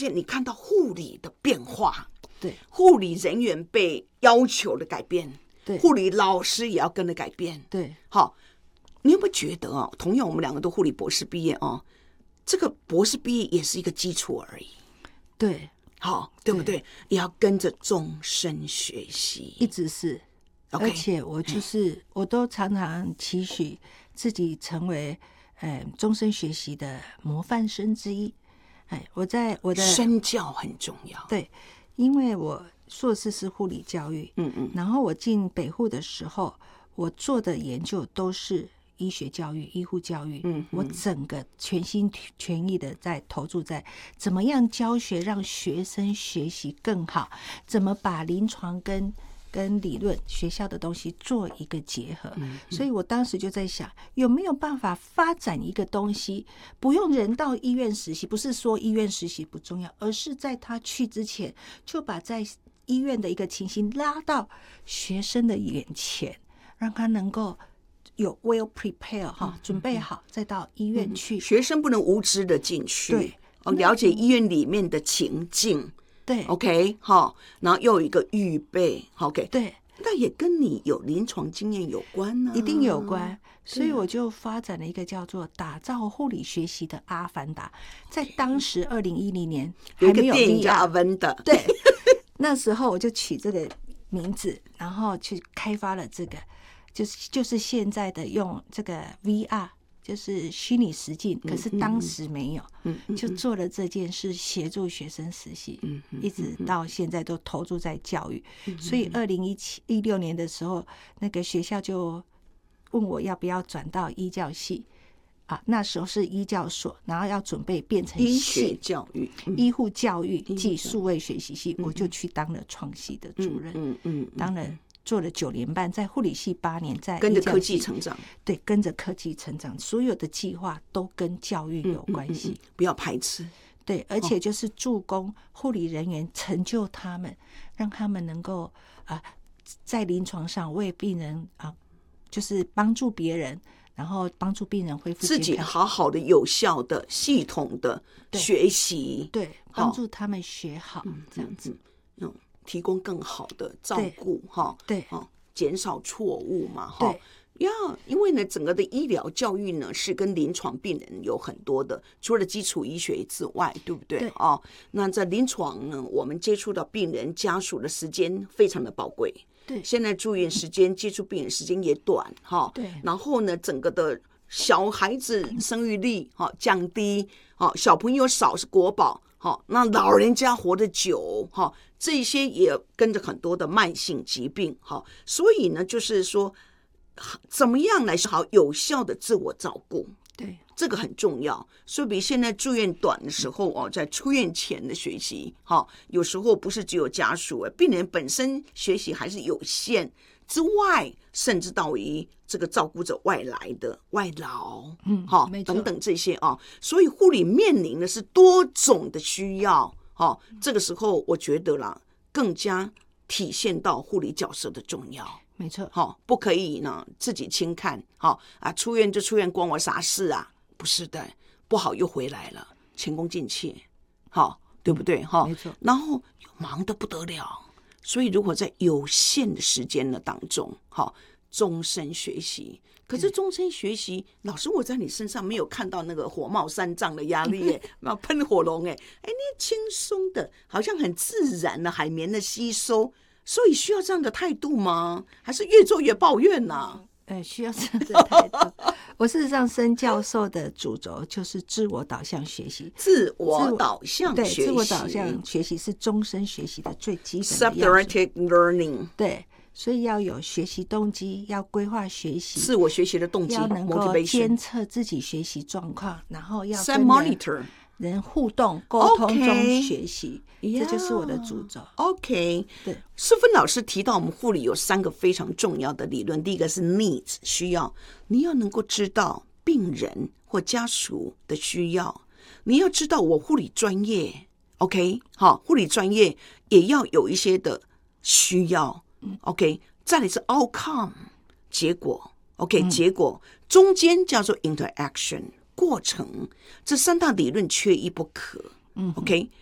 现你看到护理的变化， 对， 护理人员被要求的改变， 对， 护理老师也要跟着改变， 对， 好，你有没有觉得啊？同样我们两个都护理博士毕业啊，这个博士毕业也是一个基础而已， 对， 好，对不对？也要跟着终身学习， 一直是。 Okay, 而且我都常常期许自己成为终身学习的模范生之一。我在我的身教很重要， 对，因为我硕士是护理教育，然后我进北护的时候，我做的研究都是医学教育、医护教育，我整个全心全意的在投注在怎么样教学让学生学习更好，怎么把临床跟理论学校的东西做一个结合，所以我当时就在想，有没有办法发展一个东西，不用人到医院实习，不是说医院实习不重要，而是在他去之前，就把在医院的一个情形拉到学生的眼前，让他能够有 well prepare 准备好，再到医院去。 学生不能无知的进去， 对， 了解医院里面的情境。 对 ，OK， 好，然后又有一个预备 ，OK， 对， 那也跟你有临床经验有关呢， 一定有关。所以我就发展了一个叫做打造护理学习的阿凡达，在当时2010年还没有 VR， 电影叫阿凡达， 对，那时候我就取这个名字，然后去开发了这个，就是现在的用这个 VR。就是虚拟实境，可是当时没有，就做了这件事，协助学生实习，一直到现在都投注在教育。所以2016年的时候，那个学校就问我要不要转到医教系啊，那时候是医教所，然后要准备变成医学教育、 医护教育暨数位学习系，我就去当了创系的主任，当了。做了9年半，在护理系8年，在跟着科技成长， 对，跟着科技成长，所有的计划都跟教育有关系， 不要排斥。 对，而且就是助攻护理人员，成就他们，让他们能够在临床上为病人就是帮助别人，然后帮助病人恢复健康， 自己好好的、有效的、系统的学习， 对，帮助他们学好，这样子。 提供更好的照顾， 对， 减少错误嘛，因为呢，整个的医疗教育呢是跟临床病人有很多的，除了基础医学之外，对不对？ 对那在临床呢，我们接触到病人家属的时间非常的宝贵， 对， 现在住院时间、接触病人时间也短， 对， 然后呢，整个的小孩子生育率降低，小朋友少是国宝。那老人家活得久，这些也跟着很多的慢性疾病，所以呢，就是说，怎么样来好有效的自我照顾， 对， 这个很重要。所以比现在住院短的时候在出院前的学习，有时候不是只有家属，病人本身学习还是有限。之外，甚至到于这个照顾者外来的外劳，等等这些所以护理面临的是多种的需要，这个时候我觉得啦，更加体现到护理角色的重要。 没错， 不可以呢自己轻看，出院就出院，关我啥事啊？不是的，不好又回来了，前功尽弃，对不对？ 没错， 然后又忙得不得了。所以如果在有限的时间的当中，终身学习，可是终身学习，老师我在你身上没有看到那个火冒三丈的压力那喷火龙你轻松的，好像很自然的海绵的吸收，所以需要这样的态度吗？还是越做越抱怨呢？ 需要这样的态度。我事实上，申教授的主轴就是自我导向学习。 自我导向学习， 对，自我导向学习是终身学习的最基本的 self-directed learning。 对，所以要有学习动机，要规划学习， 自我学习的动机， 要能够监测自己学习状况，然后要跟人互动沟通中学习。这就是我的主轴。 OK， 对， 淑芬老师提到我们护理有3个非常重要的理论，第一个是 needs 需要，你要能够知道病人或家属的需要，你要知道我护理专业 ，OK， 护理专业也要有一些的需要 ，OK， 再来是 outcome 结果 ，OK， 结果中间叫做 interaction 过程，这3大理论缺一不可。OK，